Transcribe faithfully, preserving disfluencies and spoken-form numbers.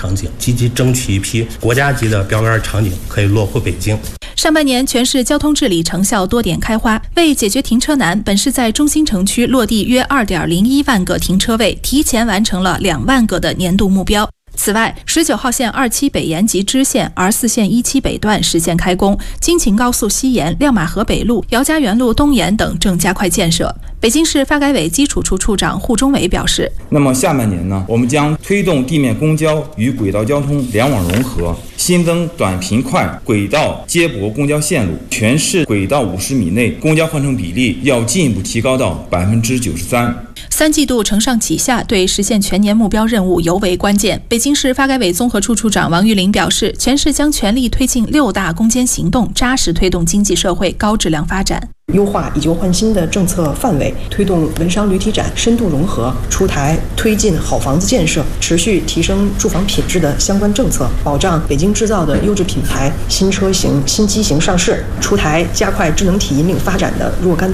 场景，积极争取一批国家级的标杆场景可以落户北京。 上半年全市交通治理成效多点开花，为解决停车难，本市在中心城区落地约 二点零一万个停车位，提前完成了两万个的年度目标。此外，十九号线二期北延及支线、R 四线一期北段实现开工，京秦高速西延、亮马河北路、姚家园路东延等正加快建设。北京市发改委基础处处长户中伟表示， 那么下半年呢，我们将推动地面公交与轨道交通联网融合，新增短平快轨道接驳公交线路，全市轨道五十米内公交换乘比例要进一步提高到百分之九十三。 三季度承上启下，对实现全年目标任务尤为关键。北京市发改委综合处处长王玉林表示，全市将全力推进六大攻坚行动，扎实推动经济社会高质量发展。 优化以旧换新的政策范围，推动文商旅体展深度融合，出台推进好房子建设、持续提升住房品质的相关政策，保障北京制造的优质品牌新车型、新机型上市，出台加快智能体引领发展的若干